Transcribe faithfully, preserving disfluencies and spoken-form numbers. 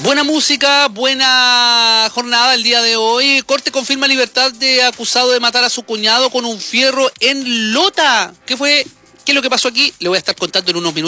Buena música, buena jornada el día de hoy. Corte confirma libertad de acusado de matar a su cuñado con un fierro en Lota. ¿Qué fue? ¿Qué es lo que pasó aquí? Le voy a estar contando en unos minutos.